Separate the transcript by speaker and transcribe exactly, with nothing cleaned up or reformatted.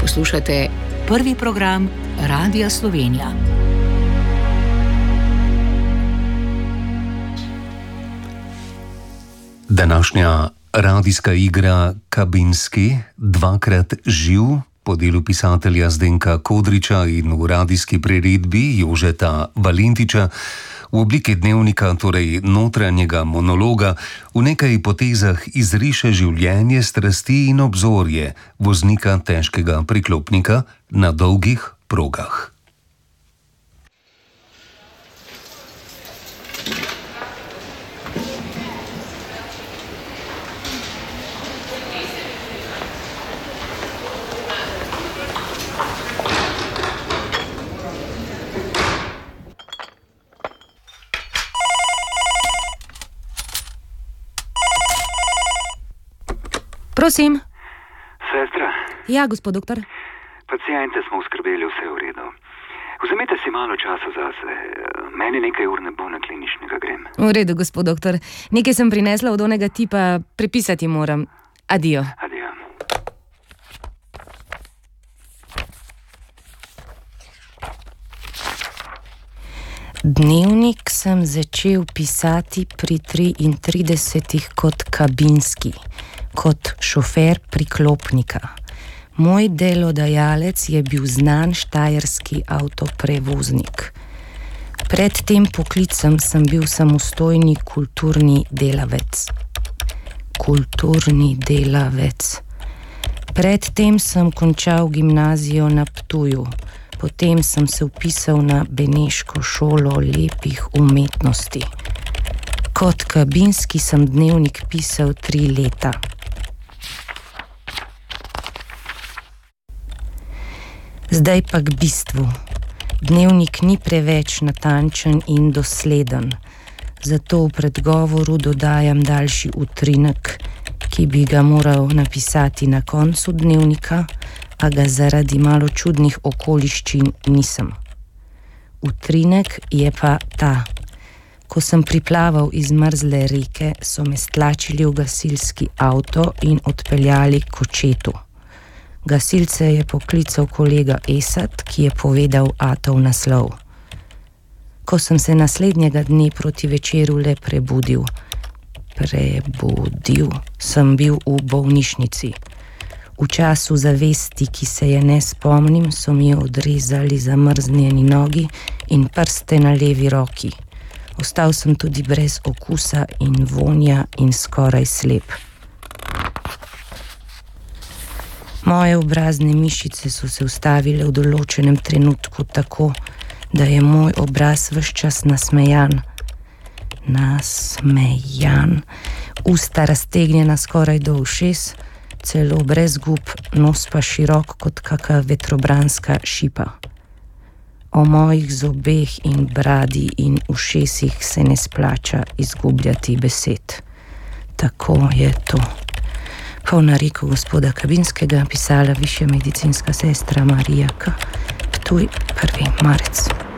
Speaker 1: Poslušate prvi program Radia Slovenija.
Speaker 2: Današnja radijska igra Kabinski, dvakrat živ, po delu pisatelja Zdenka Kodriča in v radijski priredbi Jožeta Valentiča, v obliki dnevnika, torej notranjega monologa, v nekaj potezah izriše življenje, strasti in obzorje voznika težkega priklopnika na dolgih progah.
Speaker 1: Prosim.
Speaker 3: Sestra?
Speaker 1: Ja, gospod doktor.
Speaker 3: Paciente smo uskrbeli, vse v redu. Vzemite si malo časa zase. Meni nekaj ur ne bo, na kliničnega grem.
Speaker 1: V redu, gospod doktor. Nekaj sem prinesla od onega tipa, prepisati moram. Adijo.
Speaker 3: Adijo.
Speaker 1: Dnevnik sem začel pisati pri triintridesetih kot kabinski, kot šofer priklopnika. Moj delodajalec je bil znan štajerski avtoprevoznik. Pred tem poklicem sem bil samostojni kulturni delavec. Kulturni delavec. Pred tem sem končal gimnazijo na Ptuju. Potem sem se vpisal na Beneško šolo lepih umetnosti. Kot kabinski sem dnevnik pisal tri leta. Zdaj pa k bistvu. Dnevnik ni preveč natančen in dosleden, zato v predgovoru dodajam daljši utrinek, ki bi ga moral napisati na koncu dnevnika, a ga zaradi malo čudnih okoliščin nisem. Utrinek je pa ta. Ko sem priplaval iz mrzle reke, so me stlačili v gasilski avto in odpeljali k očetu. Gasilce je poklical kolega Esad, ki je povedal atov naslov. Ko sem se naslednjega dne proti večeru le prebudil, prebudil, sem bil v bolnišnici. V času zavesti, ki se je ne spomnim, so mi odrezali zamrznjeni nogi in prste na levi roki. Ostal sem tudi brez okusa in vonja in skoraj slep. Moje obrazne mišice so se ustavile v določenem trenutku tako, da je moj obraz ves čas nasmejan. Nasmejan. Usta raztegnjena skoraj do ušes, celo brez gub, nos pa širok kot kaka vetrobranska šipa. O mojih zobeh in bradi in ušesih se ne splača izgubljati besed. Tako je to. Po nariku gospoda Kabinskega pisala višja medicinska sestra Marija K. Ptuj, prvi marec.